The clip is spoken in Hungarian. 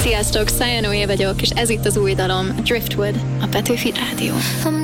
Sziasztok, Szája Noé vagyok, és ez itt az új dalom, Driftwood, a Petőfi Rádió.